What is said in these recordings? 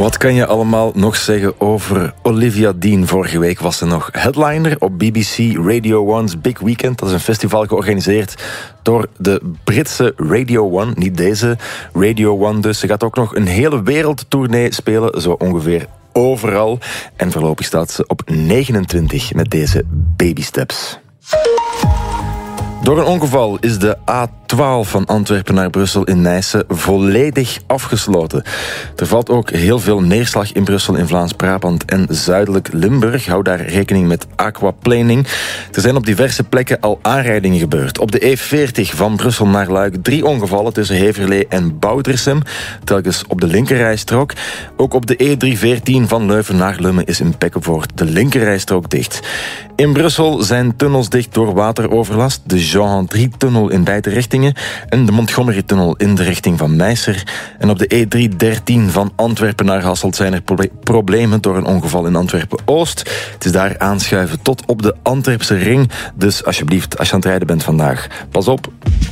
Wat kan je allemaal nog zeggen over Olivia Dean? Vorige week was ze nog headliner op BBC Radio 1's Big Weekend. Dat is een festival georganiseerd door de Britse Radio 1. Niet deze Radio 1 dus. Ze gaat ook nog een hele wereldtournee spelen, zo ongeveer overal. En voorlopig staat ze op 29 met deze Baby Steps. Door een ongeval is de A12 van Antwerpen naar Brussel in Nijsse volledig afgesloten. Er valt ook heel veel neerslag in Brussel, in Vlaams-Brabant en zuidelijk Limburg. Hou daar rekening met aquaplaning. Er zijn op diverse plekken al aanrijdingen gebeurd. Op de E40 van Brussel naar Luik 3 ongevallen tussen Heverlee en Boudersem. Telkens op de linkerrijstrook. Ook op de E314 van Leuven naar Lummen is in Pekkenvoort de linkerrijstrook dicht. In Brussel zijn tunnels dicht door wateroverlast. De Jean Hendry-tunnel in beide richtingen en de Montgomery-tunnel in de richting van Meissen. En op de E313 van Antwerpen naar Hasselt zijn er problemen door een ongeval in Antwerpen-Oost. Het is daar aanschuiven tot op de Antwerpse ring. Dus alsjeblieft, als je aan het rijden bent vandaag, pas op.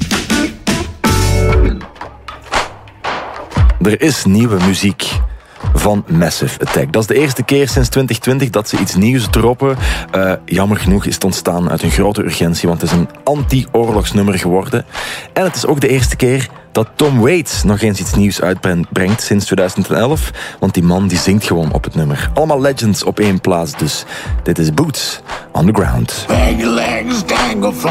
Er is nieuwe muziek van Massive Attack. Dat is de eerste keer sinds 2020 dat ze iets nieuws droppen. Jammer genoeg is het ontstaan uit een grote urgentie, want het is een anti-oorlogsnummer geworden. En het is ook de eerste keer dat Tom Waits nog eens iets nieuws uitbrengt sinds 2011. Want die man die zingt gewoon op het nummer. Allemaal legends op één plaats dus. Dit is Boots on the Ground. Bag your legs, dangle from